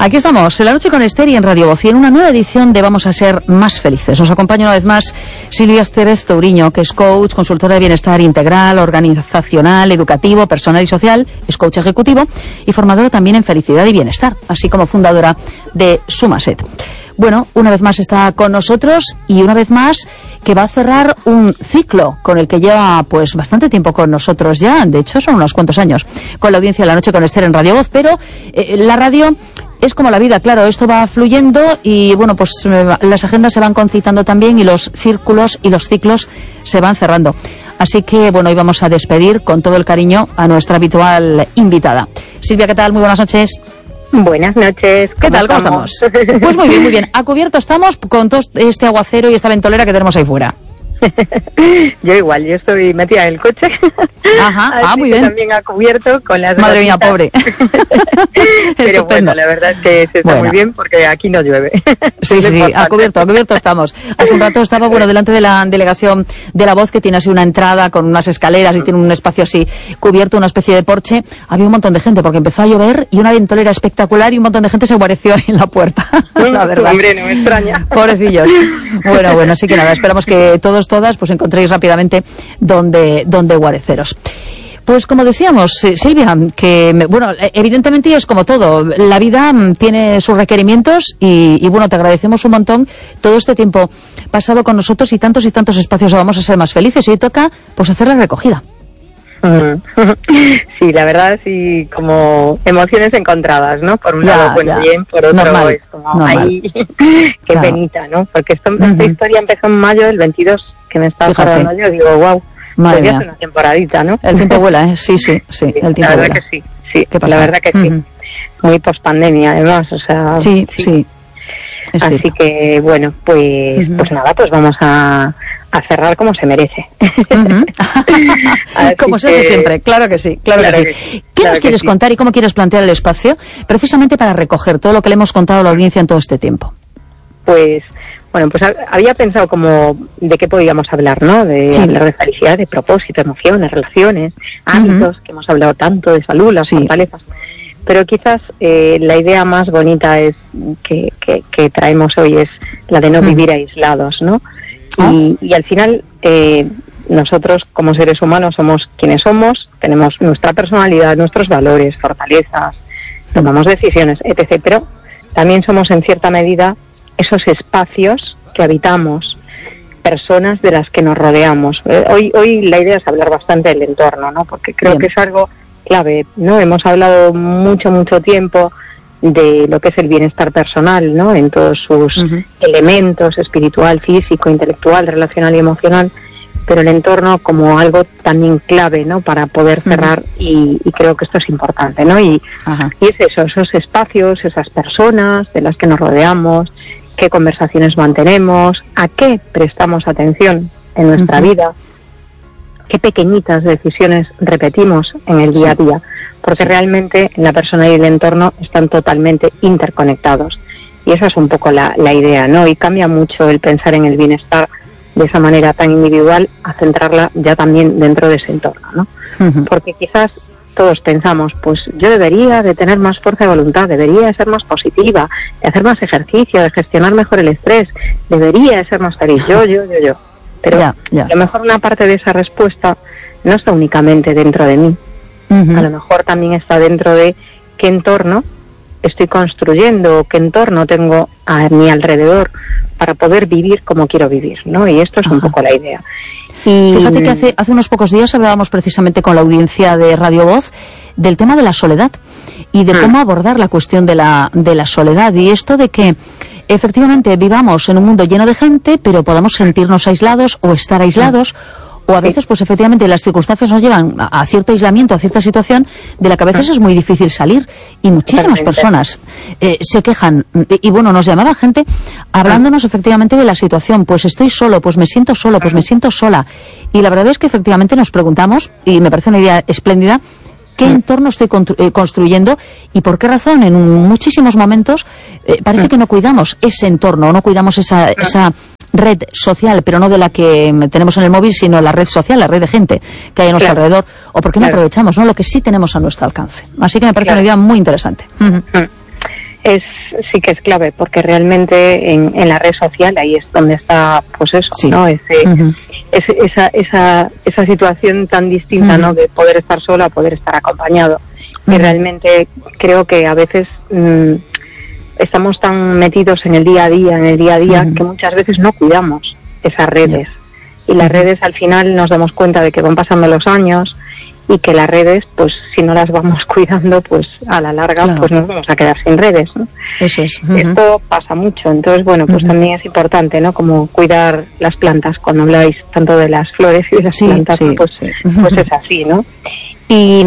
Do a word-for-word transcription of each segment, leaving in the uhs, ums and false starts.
Aquí estamos, en La Noche con Esther y en Radio Voz, y en una nueva edición de Vamos a ser más felices. Nos acompaña una vez más Silvia Estérez Touriño, que es coach, consultora de bienestar integral, organizacional, educativo, personal y social, es coach ejecutivo y formadora también en felicidad y bienestar, así como fundadora de Sumaset. Bueno, una vez más está con nosotros y una vez más que va a cerrar un ciclo con el que lleva pues bastante tiempo con nosotros ya, de hecho son unos cuantos años, con la audiencia de La Noche con Esther en Radio Voz, pero eh, la radio es como la vida, claro, esto va fluyendo y bueno, pues las agendas se van concitando también y los círculos y los ciclos se van cerrando. Así que bueno, hoy vamos a despedir con todo el cariño a nuestra habitual invitada. Silvia, ¿qué tal? Muy buenas noches. Buenas noches. ¿Qué tal? ¿Cómo estamos? Pues muy bien, muy bien. A cubierto estamos con todo este aguacero y esta ventolera que tenemos ahí fuera. Yo igual, yo estoy metida en el coche. Ajá, ah, muy bien. También a cubierto con las Madre mía, pobre. Pero bueno, la verdad es que se está bueno. Muy bien porque aquí no llueve. Sí, sí, a cubierto, a cubierto estamos. Hace un rato estaba, bueno, delante de la delegación de La Voz, que tiene así una entrada con unas escaleras y tiene un espacio así cubierto, una especie de porche. Había un montón de gente porque empezó a llover y una ventolera espectacular y un montón de gente se guareció ahí en la puerta. La verdad. Hombre, no me extraña. Pobrecillos. Bueno, bueno, así que nada, esperamos que todos todas pues encontréis rápidamente donde, donde guareceros. Pues como decíamos, Silvia, que bueno, evidentemente es como todo, la vida tiene sus requerimientos y, y bueno, te agradecemos un montón todo este tiempo pasado con nosotros y tantos y tantos espacios Vamos a ser más felices, y hoy toca pues hacer la recogida. Sí, la verdad, sí, como emociones encontradas, ¿no? Por un ya, lado, bueno, ya. Bien, por otro, normal, es como, normal. Ay, qué claro. Penita, ¿no? Porque esto, uh-huh. esta historia empezó en mayo, el veintidós, que me estaba acordando yo, digo, wow, madre mía, una temporadita, ¿no? El tiempo vuela, ¿eh? Sí, sí, sí, sí el tiempo la verdad vuela. Que sí, sí, la verdad que sí. Uh-huh. Muy pospandemia, además, o sea... Sí, sí. sí. Es Así cierto. Que, bueno, pues, uh-huh. pues nada, pues vamos a... a cerrar como se merece. Uh-huh. Como se hace que... siempre, claro que sí, claro, claro que, que sí. sí. ¿Qué claro nos quieres sí. contar y cómo quieres plantear el espacio precisamente para recoger todo lo que le hemos contado a la audiencia en todo este tiempo? Pues, bueno, pues había pensado como de qué podíamos hablar, ¿no? De sí. hablar de felicidad, de propósito, emociones, relaciones, hábitos, uh-huh. que hemos hablado tanto de salud, las sí. fortalezas. Pero quizás eh, la idea más bonita es que, que, que traemos hoy es la de no uh-huh. vivir aislados, ¿no? Y, y al final eh, nosotros como seres humanos somos quienes somos, tenemos nuestra personalidad, nuestros valores, fortalezas, tomamos decisiones, etcétera. Pero también somos en cierta medida esos espacios que habitamos, personas de las que nos rodeamos. Eh, hoy, hoy la idea es hablar bastante del entorno, ¿no? Porque creo Bien. que es algo clave, ¿no? Hemos hablado mucho, mucho tiempo de lo que es el bienestar personal, ¿no? En todos sus uh-huh. elementos, espiritual, físico, intelectual, relacional y emocional, pero el entorno como algo también clave, ¿no? Para poder cerrar uh-huh. y, y creo que esto es importante, ¿no? Y, uh-huh. y es eso, esos espacios, esas personas de las que nos rodeamos, qué conversaciones mantenemos, a qué prestamos atención en nuestra uh-huh. vida, qué pequeñitas decisiones repetimos en el día a día, porque sí. realmente la persona y el entorno están totalmente interconectados. Y esa es un poco la, la idea, ¿no? Y cambia mucho el pensar en el bienestar de esa manera tan individual a centrarla ya también dentro de ese entorno, ¿no? Uh-huh. Porque quizás todos pensamos, pues yo debería de tener más fuerza de voluntad, debería de ser más positiva, de hacer más ejercicio, de gestionar mejor el estrés, debería de ser más feliz, yo, yo, yo, yo. Pero ya, ya. a lo mejor una parte de esa respuesta no está únicamente dentro de mí. Uh-huh. A lo mejor también está dentro de qué entorno estoy construyendo, qué entorno tengo a mi alrededor para poder vivir como quiero vivir, ¿no? Y esto es Ajá. un poco la idea. Y... Fíjate que hace, hace unos pocos días hablábamos precisamente con la audiencia de Radio Voz del tema de la soledad y de uh-huh. cómo abordar la cuestión de la, de la soledad y esto de que efectivamente vivamos en un mundo lleno de gente, pero podamos sentirnos aislados o estar aislados, o a veces pues efectivamente las circunstancias nos llevan a, a cierto aislamiento, a cierta situación de la que a veces es muy difícil salir, y muchísimas personas eh, se quejan, y, y bueno, nos llamaba gente hablándonos efectivamente de la situación, pues estoy solo, pues me siento solo, pues me siento sola, y la verdad es que efectivamente nos preguntamos, y me parece una idea espléndida, ¿qué entorno estoy constru- eh, construyendo y por qué razón en muchísimos momentos eh, parece que no cuidamos ese entorno, no cuidamos esa, esa red social, pero no de la que tenemos en el móvil, sino la red social, la red de gente que hay a nuestro claro. alrededor, o por qué no claro. aprovechamos, ¿no?, lo que sí tenemos a nuestro alcance? Así que me parece claro. una idea muy interesante. Uh-huh. es sí que es clave, porque realmente en, en la red social ahí es donde está, pues eso, sí. ¿no? Ese, uh-huh. ese, esa, esa, esa situación tan distinta, uh-huh. ¿no? De poder estar solo a poder estar acompañado. Uh-huh. Y realmente creo que a veces mmm, estamos tan metidos en el día a día, en el día a día, uh-huh. que muchas veces no cuidamos esas redes. Yeah. Y las uh-huh. redes al final nos damos cuenta de que van pasando los años y que las redes, pues si no las vamos cuidando, pues a la larga claro. pues nos vamos a quedar sin redes, ¿no? Eso es. Uh-huh. Esto pasa mucho, entonces bueno, pues uh-huh. también es importante, ¿no? Como cuidar las plantas, cuando habláis tanto de las flores y de las sí, plantas, sí, pues, sí. pues es así, ¿no? Y,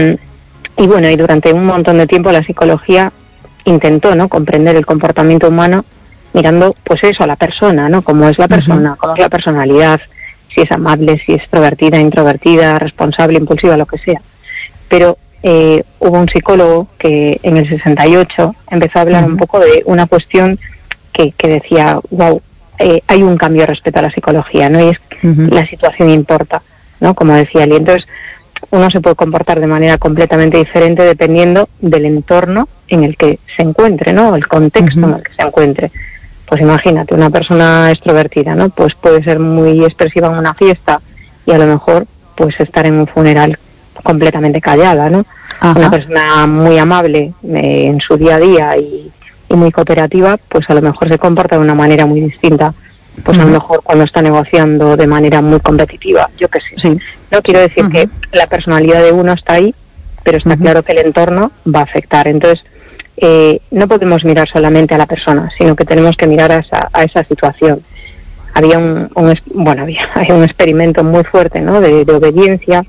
y bueno, y durante un montón de tiempo la psicología intentó, ¿no? Comprender el comportamiento humano mirando, pues eso, a la persona, ¿no? Cómo es la persona, uh-huh. cómo es la personalidad, si es amable, si es extrovertida, introvertida, responsable, impulsiva, lo que sea. Pero eh, hubo un psicólogo que en el sesenta y ocho empezó a hablar uh-huh. un poco de una cuestión que, que decía, wow, eh, hay un cambio respecto a la psicología, ¿no? Y es que uh-huh. la situación importa, ¿no? Como decía él. Y entonces uno se puede comportar de manera completamente diferente dependiendo del entorno en el que se encuentre, ¿no? El contexto uh-huh. en el que se encuentre. Pues imagínate, una persona extrovertida, ¿no? Pues puede ser muy expresiva en una fiesta y a lo mejor pues estar en un funeral completamente callada, ¿no? Ajá. Una persona muy amable eh, en su día a día y, y muy cooperativa, pues a lo mejor se comporta de una manera muy distinta. Pues uh-huh. a lo mejor cuando está negociando de manera muy competitiva, yo qué sé. Sí. No quiero decir uh-huh. que la personalidad de uno está ahí, pero está uh-huh. claro que el entorno va a afectar. Entonces, Eh, no podemos mirar solamente a la persona, sino que tenemos que mirar a esa, a esa situación. Había un, un bueno, había, había un experimento muy fuerte, ¿no? De, de obediencia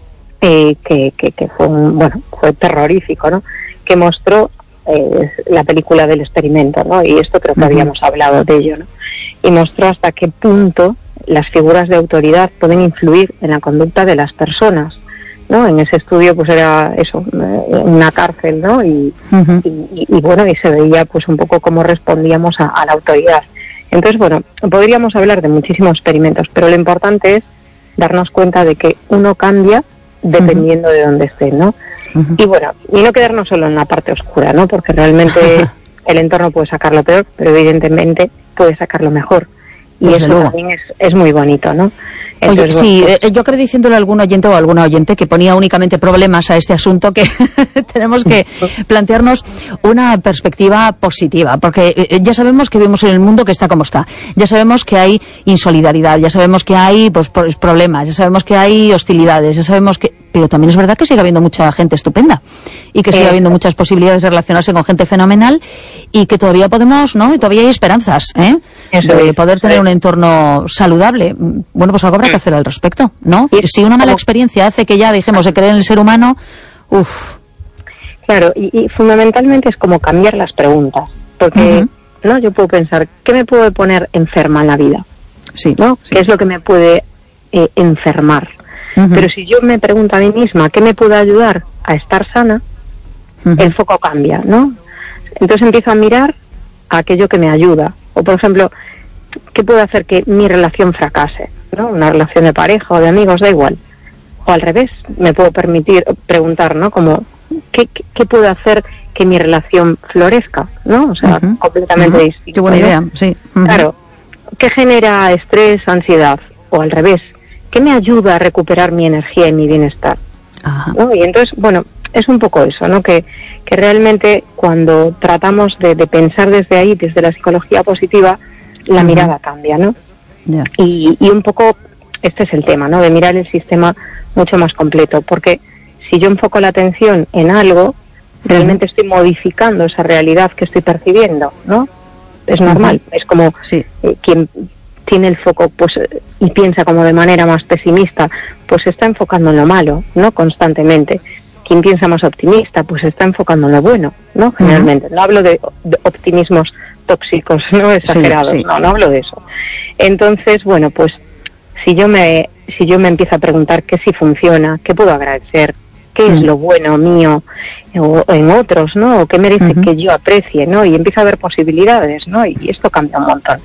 eh, que, que, que fue un, bueno, fue terrorífico, ¿no? Que mostró eh, la película del experimento, ¿no? Y esto creo que uh-huh. habíamos hablado de ello, ¿no? Y mostró hasta qué punto las figuras de autoridad pueden influir en la conducta de las personas, ¿no? En ese estudio pues era eso, una cárcel, ¿no? Y, uh-huh. y, y bueno, y se veía pues un poco cómo respondíamos a, a la autoridad. Entonces, bueno, podríamos hablar de muchísimos experimentos, pero lo importante es darnos cuenta de que uno cambia dependiendo uh-huh. de dónde esté, ¿no? Uh-huh. Y bueno, y no quedarnos solo en la parte oscura, ¿no? Porque realmente el entorno puede sacar lo peor, pero evidentemente puede sacar lo mejor. Y Desde eso luego. También es, es muy bonito, ¿no? Entonces, Oye, sí, bueno, pues... yo creo diciéndole a algún oyente o a alguna oyente que ponía únicamente problemas a este asunto, que tenemos que plantearnos una perspectiva positiva, porque ya sabemos que vivimos en el mundo que está como está, ya sabemos que hay insolidaridad, ya sabemos que hay pues problemas, ya sabemos que hay hostilidades, ya sabemos que... Pero también es verdad que sigue habiendo mucha gente estupenda y que sigue eh, habiendo muchas posibilidades de relacionarse con gente fenomenal y que todavía podemos, ¿no? Y todavía hay esperanzas, ¿eh? De poder tener un entorno saludable. Bueno, pues algo habrá que hacer al respecto, ¿no? Y si una mala experiencia hace que ya dejemos de creer en el ser humano, uff. Claro, y, y fundamentalmente es como cambiar las preguntas, porque, uh-huh. ¿no? Yo puedo pensar, ¿qué me puede poner enferma en la vida? Sí. ¿No? Sí. ¿Qué es lo que me puede eh, enfermar? Uh-huh. Pero si yo me pregunto a mí misma qué me puede ayudar a estar sana, uh-huh. el foco cambia, ¿no? Entonces empiezo a mirar a aquello que me ayuda. O, por ejemplo, ¿qué puede hacer que mi relación fracase? ¿No? Una relación de pareja o de amigos, da igual. O al revés, me puedo permitir preguntar, ¿no? Como, ¿qué, qué, qué puede hacer que mi relación florezca? ¿No? O sea, uh-huh. completamente uh-huh. distinto. Qué buena idea, sí. Uh-huh. Claro. ¿Qué genera estrés, ansiedad? O al revés, ¿qué me ayuda a recuperar mi energía y mi bienestar? Ajá. ¿No? Y entonces, bueno, es un poco eso, ¿no? Que, que realmente cuando tratamos de, de pensar desde ahí, desde la psicología positiva, la uh-huh. mirada cambia, ¿no? Yeah. Y, y un poco este es el tema, ¿no? De mirar el sistema mucho más completo, porque si yo enfoco la atención en algo, realmente uh-huh. estoy modificando esa realidad que estoy percibiendo, ¿no? Es normal, uh-huh. es como sí. eh, quien tiene el foco pues y piensa como de manera más pesimista, pues se está enfocando en lo malo, ¿no? Constantemente. Quien piensa más optimista, pues se está enfocando en lo bueno, ¿no? Generalmente. Uh-huh. No hablo de, de optimismos tóxicos, ¿no? Exagerados, sí, sí. no, no hablo de eso. Entonces, bueno, pues si yo me si yo me empiezo a preguntar qué sí funciona, qué puedo agradecer, qué uh-huh. es lo bueno mío o en otros, ¿no? O qué merece uh-huh. que yo aprecie, ¿no? Y empiezo a ver posibilidades, ¿no? Y esto cambia un montón.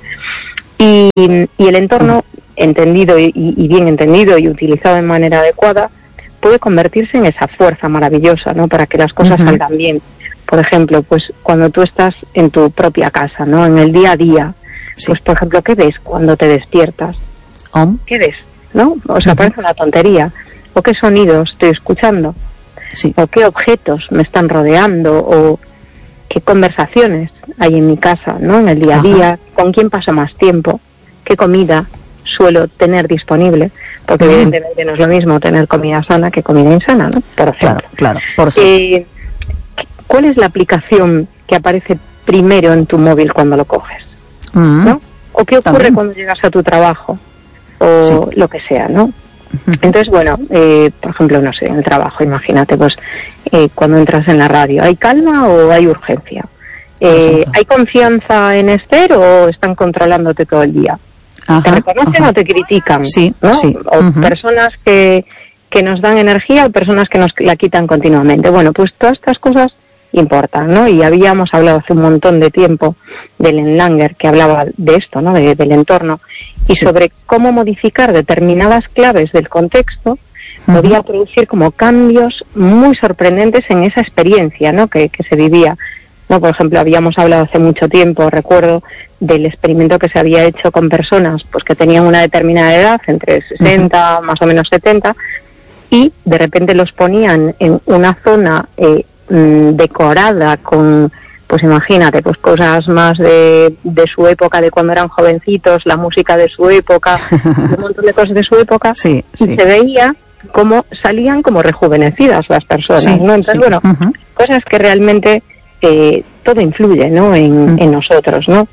Y, y el entorno, entendido y, y bien entendido y utilizado de manera adecuada, puede convertirse en esa fuerza maravillosa, ¿no? Para que las cosas uh-huh. salgan bien. por ejemplo, pues cuando tú estás en tu propia casa, ¿no? En el día a día, sí. Pues por ejemplo, ¿qué ves cuando te despiertas? Um. ¿Qué ves? ¿No? O sea, uh-huh. Parece una tontería. ¿O qué sonidos estoy escuchando? Sí. ¿O qué objetos me están rodeando? ¿O qué conversaciones hay en mi casa, ¿no? En el día a día. Ajá. ¿Con quién paso más tiempo? ¿Qué comida suelo tener disponible? Porque uh-huh. evidentemente no es lo mismo tener comida sana que comida insana, ¿no? Por ejemplo. Claro, claro. Por ejemplo. Eh, ¿Cuál es la aplicación que aparece primero en tu móvil cuando lo coges? Uh-huh. ¿No? ¿O qué ocurre También. cuando llegas a tu trabajo? O sí. lo que sea, ¿no? Entonces, bueno, eh, por ejemplo, no sé, en el trabajo, imagínate, pues eh, cuando entras en la radio, ¿hay calma o hay urgencia? Eh, ¿Hay confianza en Esther o están controlándote todo el día? Ajá, ¿te reconocen ajá. o te critican? Sí, ¿no? sí. O uh-huh. personas que, que nos dan energía o personas que nos la quitan continuamente. Bueno, pues todas estas cosas importan, ¿no? Y habíamos hablado hace un montón de tiempo del Enlanger, que hablaba de esto, ¿no? De, del entorno, y sí. sobre cómo modificar determinadas claves del contexto uh-huh. podía producir como cambios muy sorprendentes en esa experiencia, ¿no? Que, que se vivía, ¿no? Por ejemplo, habíamos hablado hace mucho tiempo, recuerdo, del experimento que se había hecho con personas pues que tenían una determinada edad, entre sesenta, uh-huh. más o menos setenta, y de repente los ponían en una zona eh, decorada con, pues imagínate, pues cosas más de, de su época, de cuando eran jovencitos, la música de su época, un montón de cosas de su época, sí, sí. y se veía cómo salían como rejuvenecidas las personas, sí, ¿no? Entonces, sí. bueno, uh-huh. cosas que realmente eh, todo influye, ¿no? En, uh-huh. en nosotros, ¿no?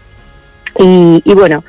Y, y bueno,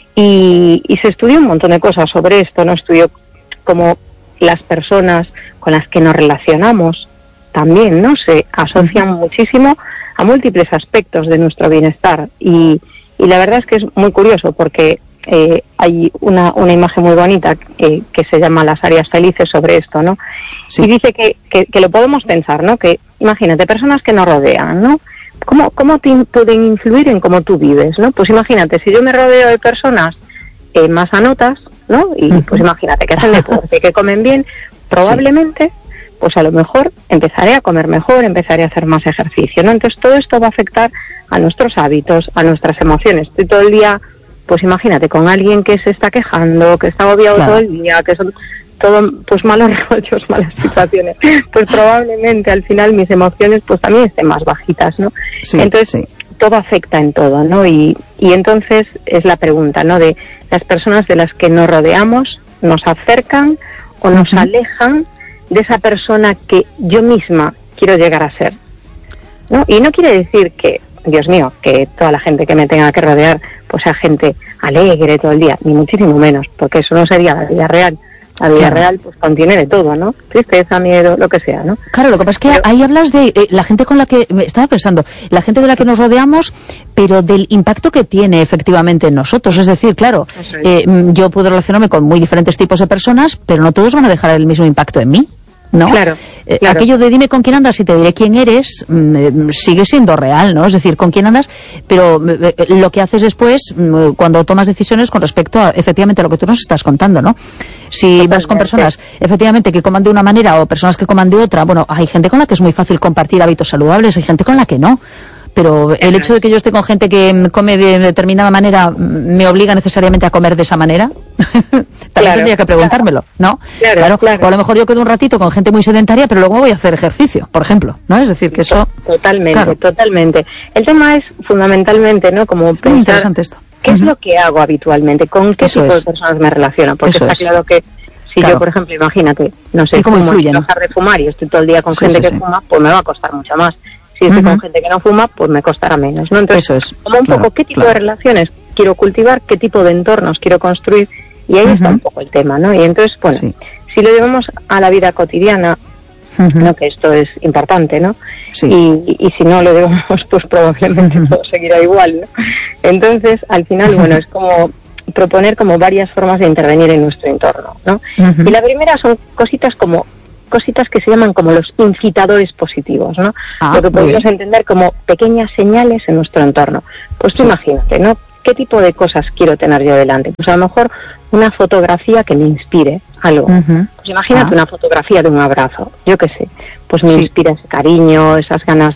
y, y se estudió un montón de cosas sobre esto, ¿no? Estudió cómo las personas con las que nos relacionamos también, ¿no? Se asocian uh-huh. muchísimo a múltiples aspectos de nuestro bienestar y, y la verdad es que es muy curioso porque eh, hay una, una imagen muy bonita que, que se llama Las áreas felices sobre esto, ¿no? Sí. Y dice que, que, que lo podemos pensar, ¿no? Que imagínate, personas que nos rodean, ¿no? ¿Cómo, cómo te pueden influir en cómo tú vives, ¿no? Pues imagínate, si yo me rodeo de personas eh, más anotas, ¿no? Y uh-huh. pues imagínate que hacen deporte, que comen bien, probablemente... Sí. pues a lo mejor empezaré a comer mejor, empezaré a hacer más ejercicio, ¿no? Entonces todo esto va a afectar a nuestros hábitos, a nuestras emociones. Estoy todo el día, pues imagínate, con alguien que se está quejando, que está agobiado claro. todo el día, que son todo, pues malos rollos, malas situaciones, pues probablemente al final mis emociones pues también estén más bajitas, ¿no? Sí, entonces sí. todo afecta en todo, ¿no? Y, y entonces es la pregunta, ¿no? De las personas de las que nos rodeamos, ¿nos acercan o nos uh-huh. alejan de esa persona que yo misma quiero llegar a ser, ¿no? Y no quiere decir que, Dios mío, que toda la gente que me tenga que rodear pues sea gente alegre todo el día, ni muchísimo menos, porque eso no sería la vida real. La vida claro. real pues contiene de todo, ¿no? Tristeza, miedo, lo que sea, ¿no? Claro, lo que pasa es que pero, ahí hablas de eh, la gente con la que, estaba pensando, la gente de la que nos rodeamos, pero del impacto que tiene efectivamente en nosotros. Es decir, claro, es. eh, yo puedo relacionarme con muy diferentes tipos de personas, pero no todos van a dejar el mismo impacto en mí, ¿no? Claro, eh, claro. Aquello de dime con quién andas y te diré quién eres, mm, sigue siendo real, ¿no? Es decir, con quién andas, pero eh, lo que haces después, mm, cuando tomas decisiones con respecto a, efectivamente, a lo que tú nos estás contando, ¿no? Si Totalmente. Vas con personas, efectivamente, que coman de una manera o personas que coman de otra, bueno, hay gente con la que es muy fácil compartir hábitos saludables, hay gente con la que no. Pero el hecho de que yo esté con gente que come de determinada manera me obliga necesariamente a comer de esa manera. También claro, tendría que preguntármelo, ¿no? Claro, claro, claro. O a lo mejor yo quedo un ratito con gente muy sedentaria, pero luego voy a hacer ejercicio, por ejemplo, ¿no? Es decir, que eso... Totalmente, claro. totalmente. El tema es fundamentalmente, ¿no? Como pensar... Muy interesante esto. ¿Qué uh-huh. es lo que hago habitualmente? ¿Con qué eso tipo es. de personas me relaciono? Porque eso está es. claro que si claro. yo, por ejemplo, imagínate, no sé, fumo y dejar de fumar y estoy todo el día con sí, gente sí, que sí. fuma, pues me va a costar mucho más. Si estoy uh-huh. con gente que no fuma, pues me costará menos, ¿no? Entonces, eso es. como un claro, poco, ¿qué tipo claro. de relaciones quiero cultivar? ¿Qué tipo de entornos quiero construir? Y ahí uh-huh. está un poco el tema, ¿no? Y entonces, bueno, sí. si lo llevamos a la vida cotidiana, uh-huh. ¿no? Que esto es importante, ¿no? Sí. Y, y, y si no lo llevamos, pues probablemente uh-huh. todo seguirá igual, ¿no? Entonces, al final, uh-huh. bueno, es como proponer como varias formas de intervenir en nuestro entorno, ¿no? Uh-huh. Y la primera son cositas como cositas que se llaman como los incitadores positivos, ¿no? Ah, lo que podemos bien. entender como pequeñas señales en nuestro entorno. Pues tú sí. imagínate, ¿no? ¿Qué tipo de cosas quiero tener yo delante? Pues a lo mejor una fotografía que me inspire algo. Uh-huh. Pues imagínate ah. una fotografía de un abrazo, yo qué sé. Pues me sí. inspira ese cariño, esas ganas de,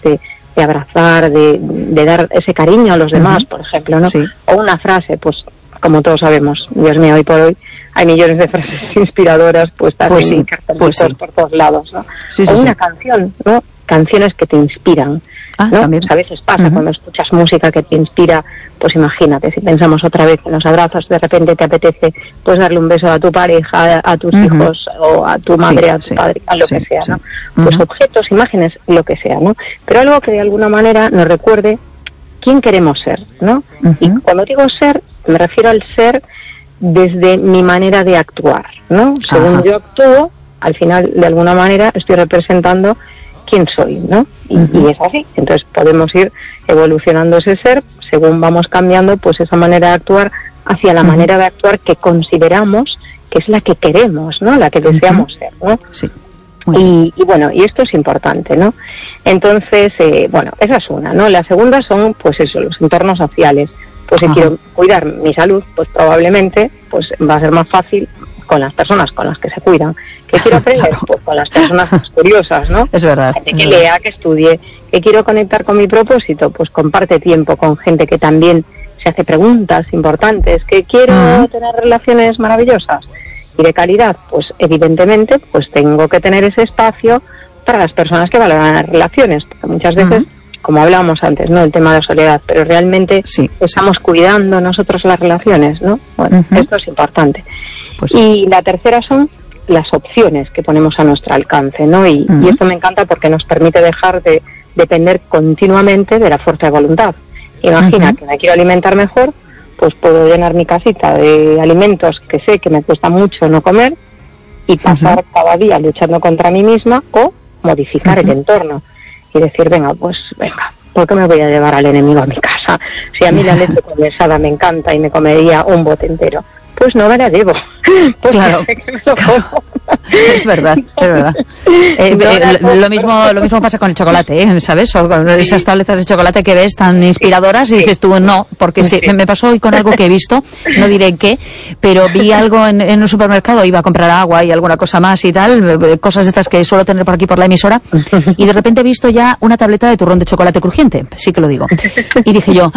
de abrazar, de, de dar ese cariño a los demás, uh-huh. por ejemplo, ¿no? Sí. O una frase, pues, como todos sabemos, Dios mío, hoy por hoy hay millones de frases inspiradoras puestas pues en sí, cartelitos pues sí. por todos lados, ¿no? Sí, sí, o una sí. canción, ¿no? Canciones que te inspiran, ah, ¿no? También. Pues a veces pasa uh-huh. cuando escuchas música que te inspira, pues imagínate, si pensamos otra vez en los abrazos, de repente te apetece pues darle un beso a tu pareja, a, a tus uh-huh. hijos, o a tu madre, sí, a tu sí. padre, a lo sí, que sea, sí. ¿no? Uh-huh. Pues objetos, imágenes, lo que sea, ¿no? Pero algo que de alguna manera nos recuerde quién queremos ser, ¿no? Uh-huh. Y cuando digo ser, me refiero al ser desde mi manera de actuar, ¿no? Según Ajá. yo actúo, al final, de alguna manera, estoy representando quién soy, ¿no? Y, uh-huh. y es así. Entonces podemos ir evolucionando ese ser según vamos cambiando, pues esa manera de actuar hacia la uh-huh. manera de actuar que consideramos que es la que queremos, ¿no? La que deseamos uh-huh. ser, ¿no? Sí. Y, y bueno, y esto es importante, ¿no? Entonces, eh, bueno, esa es una, ¿no? La segunda son, pues eso, los entornos sociales. Pues si Ajá. quiero cuidar mi salud, pues probablemente pues va a ser más fácil con las personas con las que se cuidan. ¿Qué quiero aprender? Claro. Pues con las personas más curiosas, ¿no? Es verdad. Gente que lea, que estudie. ¿Qué quiero conectar con mi propósito? Pues comparte tiempo con gente que también se hace preguntas importantes. ¿Que quiero uh-huh. tener relaciones maravillosas y de calidad? Pues evidentemente pues tengo que tener ese espacio para las personas que valoran las relaciones, porque muchas veces uh-huh. como hablábamos antes, ¿no? El tema de la soledad, pero realmente sí. estamos cuidando nosotros las relaciones, ¿no? Bueno, uh-huh. esto es importante. Pues sí. Y la tercera son las opciones que ponemos a nuestro alcance, ¿no? Y, uh-huh. y esto me encanta porque nos permite dejar de depender continuamente de la fuerza de voluntad. Imagina uh-huh. que me quiero alimentar mejor, pues puedo llenar mi casita de alimentos que sé que me cuesta mucho no comer y pasar uh-huh. cada día luchando contra mí misma o modificar uh-huh. el entorno. Y decir, venga, pues venga, ¿por qué me voy a llevar al enemigo a mi casa? Si a mí la leche condensada me encanta y me comería un bote entero, pues no me la llevo. Pues claro, que me lo como. Es verdad, es verdad. Eh, no eh, lo, lo mismo lo mismo pasa con el chocolate, ¿eh? ¿Sabes? O con sí. esas tabletas de chocolate que ves tan inspiradoras y dices tú, no, porque sí. Sí, me pasó hoy con algo que he visto, no diré qué, pero vi algo en, en un supermercado, iba a comprar agua y alguna cosa más y tal, cosas estas que suelo tener por aquí por la emisora, y de repente he visto ya una tableta de turrón de chocolate crujiente, sí que lo digo. Y dije yo,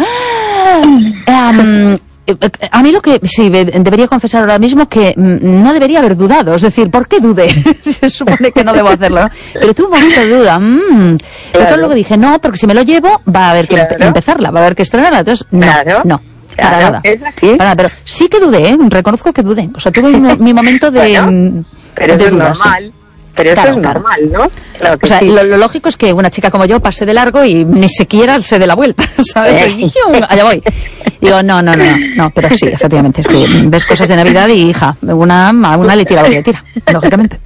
ah, um, a mí lo que sí debería confesar ahora mismo que no debería haber dudado, es decir, ¿por qué dudé? Se supone que no debo hacerlo, ¿no? Pero tuve un momento de duda. Mmm. Claro. Pero luego dije, no, porque si me lo llevo va a haber que claro. empezarla, va a haber que estrenarla. Entonces, no, claro. no. Para claro. nada. ¿Es así? Para nada. Pero sí que dudé, ¿eh? Reconozco que dudé. O sea, tuve mi, mi momento de. Bueno, pero de eso duda, es normal. Sí. Pero claro, eso es claro. normal, ¿no? Claro que o sea, sí. lo, lo lógico es que una chica como yo pase de largo y ni siquiera se dé la vuelta, ¿sabes? Y yo, allá voy. Digo, no, no, no, no, no, pero sí, efectivamente, es que ves cosas de Navidad y, hija, una, una le tira, la le tira, lógicamente.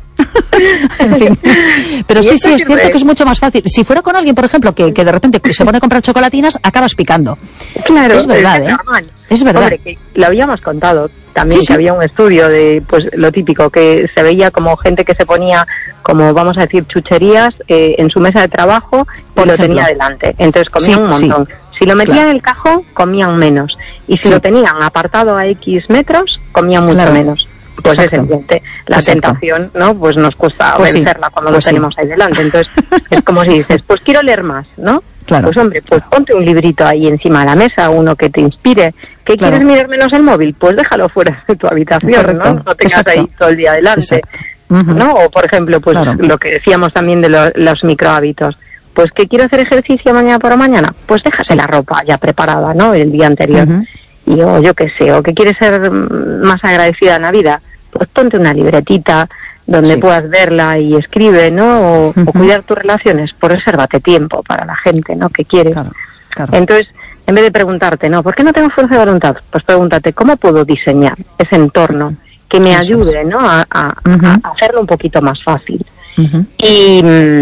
En fin. Pero sí, sí, es cierto que es mucho más fácil. Si fuera con alguien, por ejemplo, que, que de repente se pone a comprar chocolatinas, acabas picando. Claro, es verdad, es ¿eh? Normal. Es verdad. Hombre, que lo habíamos contado también, sí, que sí. había un estudio de, pues, lo típico, que se veía como gente que se ponía, como vamos a decir, chucherías eh, en su mesa de trabajo y por lo ejemplo. tenía delante. Entonces comían sí, un montón. Sí. Si lo metían claro. en el cajón, comían menos. Y si sí. lo tenían apartado a X metros, comían mucho claro. menos. Pues Exacto. es evidente, la Exacto. tentación, ¿no? Pues nos cuesta pues vencerla sí. cuando pues lo tenemos sí. ahí delante. Entonces, es como si dices, pues quiero leer más, ¿no? Claro. Pues hombre, pues ponte un librito ahí encima de la mesa, uno que te inspire. ¿Qué claro. quieres mirar menos el móvil? Pues déjalo fuera de tu habitación, Correcto. ¿no? No tengas Exacto. ahí todo el día delante, uh-huh. ¿no? O, por ejemplo, pues claro. lo que decíamos también de lo, los microhábitos. Pues que quiero hacer ejercicio mañana por la mañana, pues déjate sí. la ropa ya preparada, ¿no? El día anterior. Uh-huh. Y o yo qué sé, o que quieres ser más agradecida en la vida, pues ponte una libretita donde sí. puedas verla y escribe, ¿no? O, uh-huh. o cuidar tus relaciones, pues resérvate tiempo para la gente, ¿no? Que quieres. Claro, claro. Entonces, en vez de preguntarte, ¿no? ¿Por qué no tengo fuerza de voluntad? Pues pregúntate, ¿cómo puedo diseñar ese entorno que me Eso ayude, es. ¿no? A, a, uh-huh. a hacerlo un poquito más fácil. Uh-huh. Y...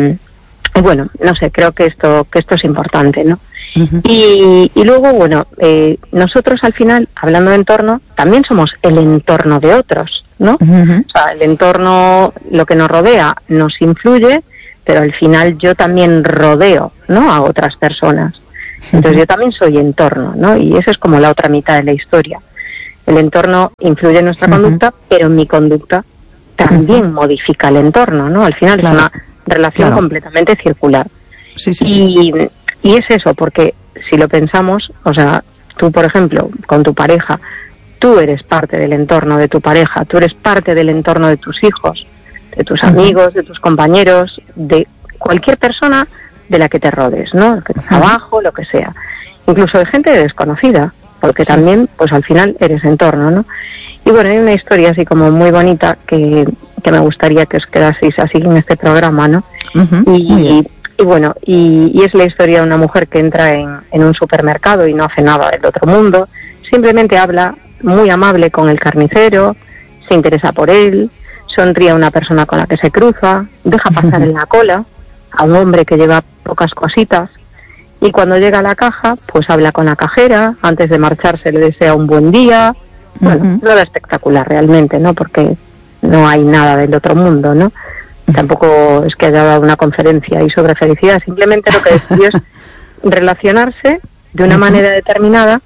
bueno, no sé, creo que esto que esto es importante, ¿no? Uh-huh. Y, y luego, bueno, eh, nosotros al final, hablando de entorno, también somos el entorno de otros, ¿no? Uh-huh. O sea, el entorno, lo que nos rodea, nos influye, pero al final yo también rodeo, ¿no? A otras personas. Entonces uh-huh. yo también soy entorno, ¿no? Y esa es como la otra mitad de la historia. El entorno influye en nuestra uh-huh. conducta, pero mi conducta también uh-huh. modifica el entorno, ¿no? Al final claro. es una relación claro. completamente circular. Sí, sí, y, sí. y es eso, porque si lo pensamos, o sea, tú, por ejemplo, con tu pareja, tú eres parte del entorno de tu pareja, tú eres parte del entorno de tus hijos, de tus amigos, de tus compañeros, de cualquier persona de la que te rodes, ¿no? Que trabajo, lo que sea. Incluso de gente desconocida, porque sí. también, pues al final eres entorno, ¿no? Y bueno, hay una historia así como muy bonita que, que me gustaría que os quedaseis así en este programa, ¿no? Uh-huh. Y, y, y bueno, y, y es la historia de una mujer que entra en, en un supermercado y no hace nada del otro mundo, simplemente habla muy amable con el carnicero, se interesa por él, sonríe a una persona con la que se cruza, deja pasar en la cola a un hombre que lleva pocas cositas, y cuando llega a la caja, pues habla con la cajera, antes de marcharse le desea un buen día. Bueno, uh-huh. nada espectacular realmente, ¿no? Porque no hay nada del otro mundo, ¿no? Uh-huh. Tampoco es que haya dado una conferencia ahí sobre felicidad, simplemente lo que decidió es relacionarse de una uh-huh. manera determinada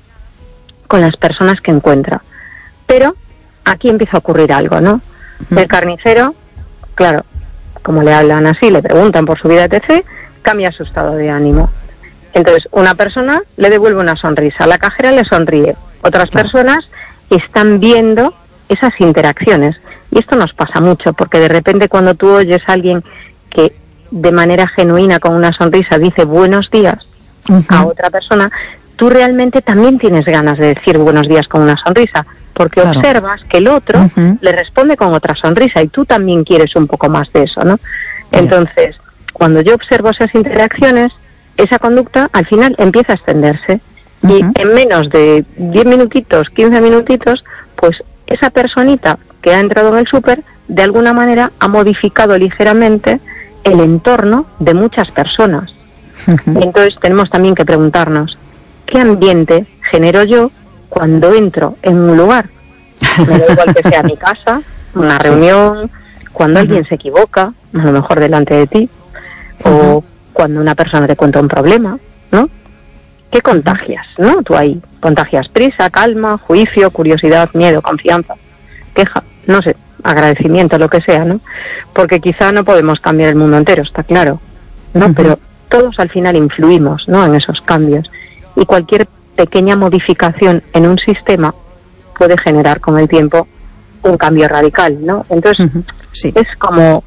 con las personas que encuentra. Pero aquí empieza a ocurrir algo, ¿no? Uh-huh. El carnicero, claro, como le hablan así, le preguntan por su vida, etcétera, cambia su estado de ánimo. Entonces, una persona le devuelve una sonrisa, la cajera le sonríe, otras claro. personas están viendo esas interacciones. Y esto nos pasa mucho, porque de repente cuando tú oyes a alguien que de manera genuina, con una sonrisa, dice buenos días uh-huh. a otra persona, tú realmente también tienes ganas de decir buenos días con una sonrisa, porque claro. observas que el otro uh-huh. le responde con otra sonrisa y tú también quieres un poco más de eso, ¿no? Entonces, yeah. cuando yo observo esas interacciones, esa conducta al final empieza a extenderse uh-huh. y en menos de diez minutitos, quince minutitos, pues esa personita que ha entrado en el súper, de alguna manera ha modificado ligeramente el entorno de muchas personas. Uh-huh. Entonces tenemos también que preguntarnos, ¿qué ambiente genero yo cuando entro en un lugar? Me da igual que sea mi casa, una reunión, sí. cuando uh-huh. alguien se equivoca, a lo mejor delante de ti, uh-huh. o cuando una persona te cuenta un problema, ¿no? ¿Qué contagias, no? Tú ahí contagias prisa, calma, juicio, curiosidad, miedo, confianza, queja, no sé, agradecimiento, lo que sea, ¿no? Porque quizá no podemos cambiar el mundo entero, está claro, ¿no? Uh-huh. Pero todos al final influimos, ¿no? En esos cambios. Y cualquier pequeña modificación en un sistema puede generar con el tiempo un cambio radical, ¿no? Entonces, uh-huh. sí. es como,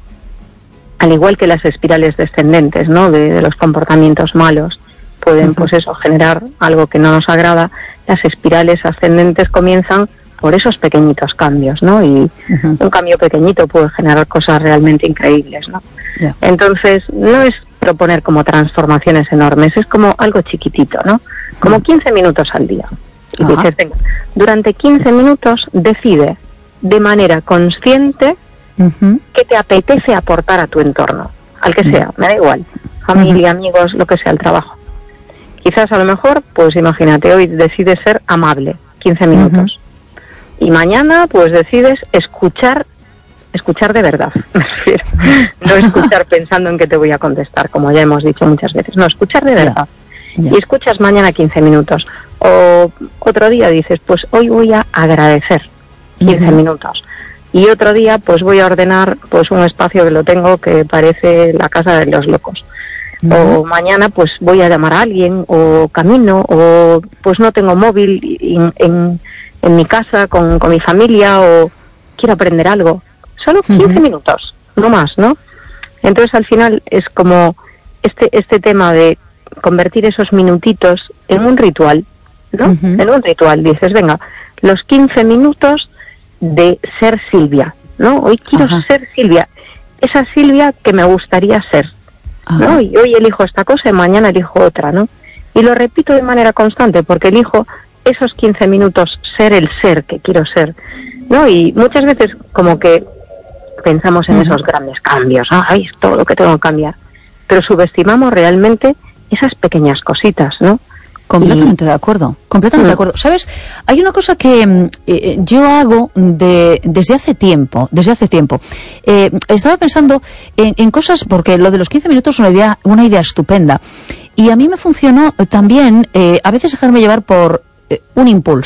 al igual que las espirales descendentes, ¿no? De, de los comportamientos malos, pueden, uh-huh. pues eso, generar algo que no nos agrada. Las espirales ascendentes comienzan por esos pequeñitos cambios, ¿no? Y uh-huh. un cambio pequeñito puede generar cosas realmente increíbles, ¿no? Yeah. Entonces, no es proponer como transformaciones enormes, es como algo chiquitito, ¿no? Como quince minutos al día. Y uh-huh. dices, venga, durante quince minutos decide de manera consciente uh-huh. qué te apetece aportar a tu entorno, al que sea, me da igual, familia, uh-huh. amigos, lo que sea, el trabajo. Quizás a lo mejor, pues imagínate, hoy decides ser amable, quince minutos. Uh-huh. Y mañana, pues decides escuchar, escuchar de verdad, me refiero. No escuchar pensando en que te voy a contestar, como ya hemos dicho muchas veces. No, escuchar de verdad. Yeah. Yeah. Y escuchas mañana quince minutos. O otro día dices, pues hoy voy a agradecer quince uh-huh. minutos. Y otro día, pues voy a ordenar pues un espacio que lo tengo que parece la casa de los locos. Uh-huh. O mañana, pues voy a llamar a alguien, o camino, o pues no tengo móvil en, en, en mi casa con, con mi familia, o quiero aprender algo. Solo quince uh-huh. minutos, no más, ¿no? Entonces al final es como este este tema de convertir esos minutitos en un ritual, ¿no? Uh-huh. En un ritual, dices, venga, los quince minutos de ser Silvia, ¿no? Hoy quiero uh-huh. ser Silvia, esa Silvia que me gustaría ser, uh-huh. ¿no? Y hoy elijo esta cosa y mañana elijo otra, ¿no? Y lo repito de manera constante porque elijo esos quince minutos ser el ser que quiero ser, ¿no? Y muchas veces como que pensamos en uh-huh. esos grandes cambios, ay, todo lo que tengo que cambiar, pero subestimamos realmente esas pequeñas cositas, ¿no? Completamente y... de acuerdo, completamente uh-huh. de acuerdo. ¿Sabes? Hay una cosa que eh, yo hago de, desde hace tiempo, desde hace tiempo. Eh, estaba pensando en, en cosas, porque lo de los quince minutos es una idea, una idea estupenda. Y a mí me funcionó también, eh, a veces dejarme llevar por eh, un impulso.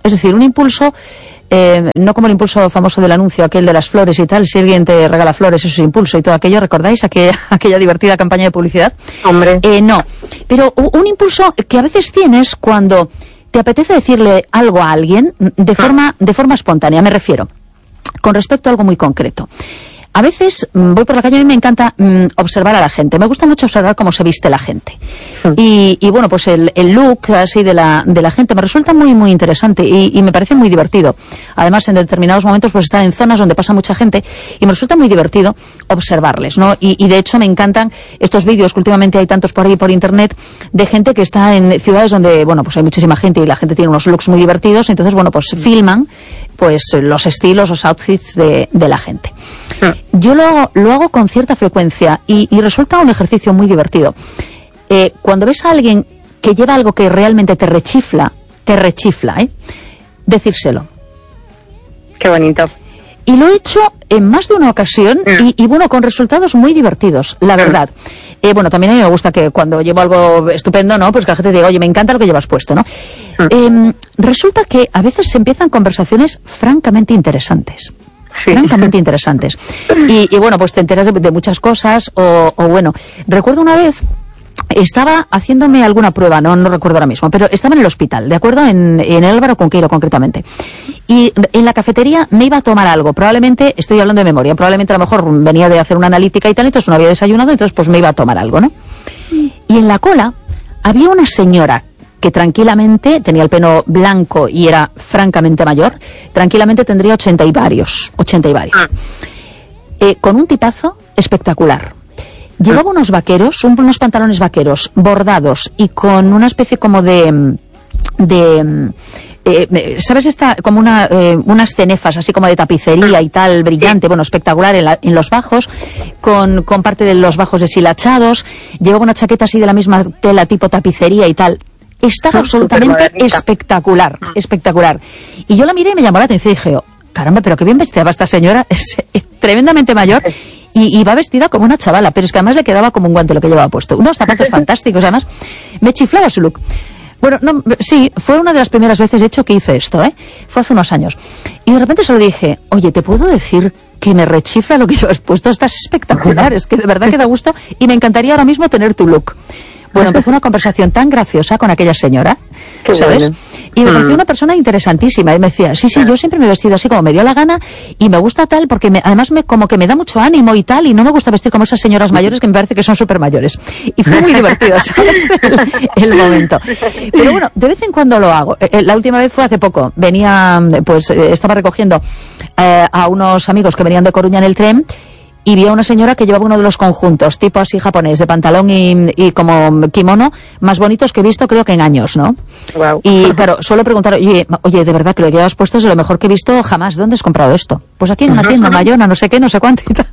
Es decir, un impulso, eh, no como el impulso famoso del anuncio, aquel de las flores y tal, si alguien te regala flores, eso es impulso y todo aquello, ¿recordáis aquella, aquella divertida campaña de publicidad? Hombre. Eh, no, pero un impulso que a veces tienes cuando te apetece decirle algo a alguien de forma, de forma espontánea, me refiero, con respecto a algo muy concreto. A veces mmm, voy por la calle y a mí me encanta mmm, observar a la gente. Me gusta mucho observar cómo se viste la gente. Sí. Y, y bueno, pues el, el look así de la, de la gente me resulta muy, muy interesante y, y me parece muy divertido. Además, en determinados momentos pues estar en zonas donde pasa mucha gente y me resulta muy divertido observarles, ¿no? Y, y de hecho me encantan estos vídeos que últimamente hay tantos por ahí por internet de gente que está en ciudades donde, bueno, pues hay muchísima gente y la gente tiene unos looks muy divertidos. Entonces, bueno, pues filman pues los estilos, los outfits de, de la gente. Yo lo hago, lo hago con cierta frecuencia y, y resulta un ejercicio muy divertido. Eh, cuando ves a alguien que lleva algo que realmente te rechifla, te rechifla, ¿eh? Decírselo. Qué bonito. Y lo he hecho en más de una ocasión mm. y, y bueno, con resultados muy divertidos, la verdad. Mm. Eh, bueno, también a mí me gusta que cuando llevo algo estupendo, ¿no? Pues que la gente te diga, oye, me encanta lo que llevas puesto, ¿no? Mm. Eh, resulta que a veces se empiezan conversaciones francamente interesantes. Sí. Francamente interesantes. Y, y bueno, pues te enteras de, de muchas cosas o, o bueno, recuerdo una vez estaba haciéndome alguna prueba, no no recuerdo ahora mismo, pero estaba en el hospital, ¿de acuerdo? En, en el Álvaro Conqueiro concretamente. Y en la cafetería me iba a tomar algo, probablemente, estoy hablando de memoria, probablemente a lo mejor venía de hacer una analítica y tal, entonces no había desayunado, entonces pues me iba a tomar algo, ¿no? Y en la cola había una señora que tranquilamente tenía el pelo blanco y era francamente mayor, tranquilamente tendría ochenta y varios, ochenta y varios. Eh, con un tipazo espectacular. Llevaba unos vaqueros, unos pantalones vaqueros bordados y con una especie como de... de eh, ¿sabes? Esta, como una, eh, unas cenefas así como de tapicería y tal, brillante, bueno, espectacular en, la, en los bajos, con, con parte de los bajos deshilachados. Llevaba una chaqueta así de la misma tela tipo tapicería y tal. Estaba absolutamente espectacular, espectacular. Y yo la miré y me llamó la atención y dije, oh, caramba, pero qué bien vestida va esta señora, es, es tremendamente mayor y, y va vestida como una chavala, pero es que además le quedaba como un guante lo que llevaba puesto. Unos zapatos fantásticos, además me chiflaba su look. Bueno, no, sí, fue una de las primeras veces, de hecho, que hice esto, ¿eh? Fue hace unos años. Y de repente se lo dije, oye, ¿te puedo decir que me rechifla lo que llevas puesto? Estás espectacular, es que de verdad que da gusto y me encantaría ahora mismo tener tu look. Bueno, empezó una conversación tan graciosa con aquella señora, qué ¿sabes? Bueno. Y me pareció mm. una persona interesantísima. Y me decía, sí, sí, yo siempre me he vestido así como me dio la gana y me gusta tal porque me, además me, como que me da mucho ánimo y tal y no me gusta vestir como esas señoras mayores que me parece que son súper mayores. Y fue muy divertido, ¿sabes? El, el momento. Pero bueno, de vez en cuando lo hago. La última vez fue hace poco. Venía, pues estaba recogiendo eh, a unos amigos que venían de Coruña en el tren y vi a una señora que llevaba uno de los conjuntos, tipo así japonés, de pantalón y, y como kimono, más bonitos que he visto creo que en años, ¿no? Wow. Y claro, suelo preguntar, oye, oye, de verdad que lo que llevas puesto es de lo mejor que he visto jamás. ¿Dónde has comprado esto? Pues aquí en una tienda, Mayona, no sé qué, no sé cuánto y tal.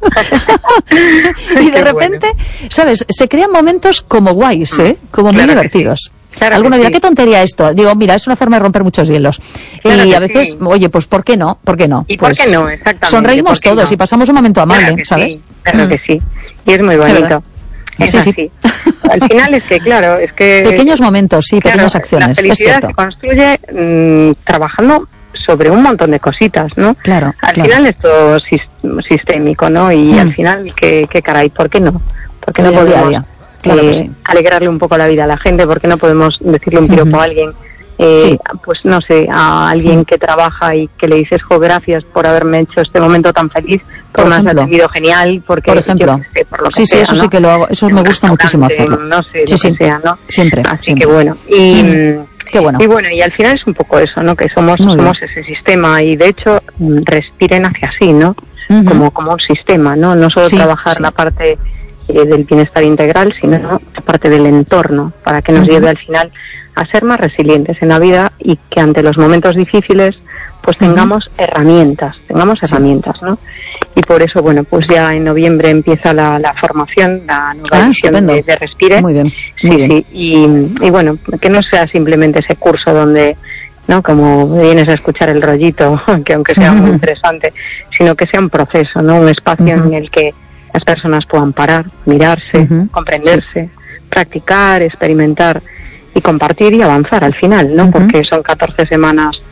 Y de repente, bueno. ¿sabes? Se crean momentos como guays, ¿eh? Como muy claro divertidos. Claro. Alguno dirá, sí. ¿qué tontería esto? Digo, mira, es una forma de romper muchos hielos. Claro y a veces, sí. oye, pues ¿por qué no? ¿Por qué no? ¿Y pues, por qué no? Exactamente. Sonreímos todos no? y pasamos un momento amable, claro ¿sabes? Sí, claro mm. que sí. Y es muy bonito. Es sí, así. Sí. Al final es que, claro, es que... Pequeños momentos, sí, claro, pequeñas acciones. La felicidad se construye mmm, trabajando sobre un montón de cositas, ¿no? Claro, Al claro. final es todo sistémico, ¿no? Y mm. al final, ¿qué, qué caray? ¿Por qué no? ¿Por qué no podemos... Día a día. Claro que eh, sí. Alegrarle un poco la vida a la gente, porque no podemos decirle un piropo uh-huh. a alguien, eh, sí. pues no sé, a alguien uh-huh. que trabaja y que le dices, jo, gracias por haberme hecho este momento tan feliz, por, por me has atendido genial, porque por ejemplo, yo sé, por lo que sí, sea, sí, eso ¿no? sí que lo hago, eso un me gusta muchísimo hacerlo. No sé, sí, lo sí. que sea, ¿no? Siempre. Así siempre. que bueno, y... Mm. Qué bueno. Y bueno, y al final es un poco eso, ¿no? Que somos Muy somos bien. ese sistema y de hecho respiren hacia sí, ¿no? Uh-huh. Como como un sistema, ¿no? No solo sí, trabajar sí. la parte del bienestar integral, sino parte del entorno, para que nos uh-huh. lleve al final a ser más resilientes en la vida y que ante los momentos difíciles pues tengamos uh-huh. herramientas, tengamos sí. herramientas, ¿no? Y por eso, bueno, pues ya en noviembre empieza la, la formación, la nueva ah, edición de, de Respire. Muy bien, muy sí, bien. Sí, y, y bueno, que no sea simplemente ese curso donde, ¿no? Como vienes a escuchar el rollito, que aunque sea uh-huh. muy interesante, sino que sea un proceso, ¿no? Un espacio uh-huh. en el que las personas puedan parar, mirarse, uh-huh. comprenderse, sí. practicar, experimentar y compartir y avanzar al final, ¿no? Uh-huh. Porque son catorce semanas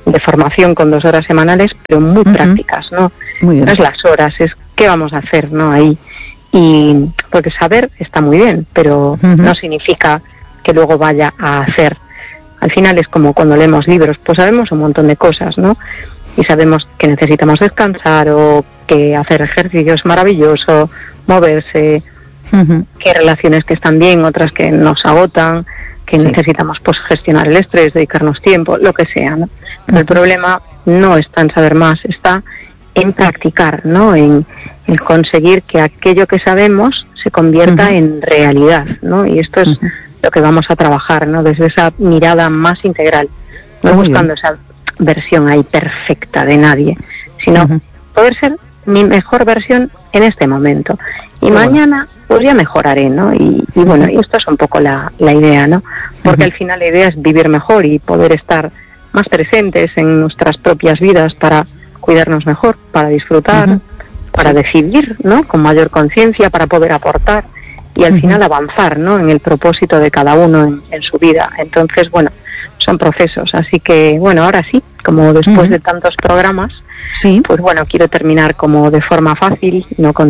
de formación con dos horas semanales, pero muy uh-huh. prácticas, ¿no? Muy bien. No es las horas, es qué vamos a hacer, ¿no? Ahí. Y porque saber está muy bien, pero uh-huh. no significa que luego vaya a hacer. Al final es como cuando leemos libros, pues sabemos un montón de cosas, ¿no? Y sabemos que necesitamos descansar o que hacer ejercicio es maravilloso, moverse, uh-huh. que hay relaciones que están bien, otras que nos agotan, que sí. necesitamos pues gestionar el estrés, dedicarnos tiempo, lo que sea, ¿no? Pero uh-huh. el problema no está en saber más, está en practicar, ¿no? En, en conseguir que aquello que sabemos se convierta uh-huh. en realidad, ¿no? Y esto es uh-huh. lo que vamos a trabajar, ¿no? Desde esa mirada más integral, no Muy buscando bien. esa versión ahí perfecta de nadie, sino uh-huh. poder ser mi mejor versión en este momento. Y Qué mañana, bueno. pues ya mejoraré, ¿no? Y, y bueno, y esto es un poco la, la idea, ¿no? Porque uh-huh. al final la idea es vivir mejor y poder estar más presentes en nuestras propias vidas para cuidarnos mejor, para disfrutar, uh-huh. para sí. decidir, ¿no? Con mayor conciencia, para poder aportar y al uh-huh. final avanzar, ¿no? En el propósito de cada uno en, en su vida. Entonces, bueno, son procesos. Así que, bueno, ahora sí, como después uh-huh. de tantos programas, sí. pues bueno, quiero terminar como de forma fácil, no con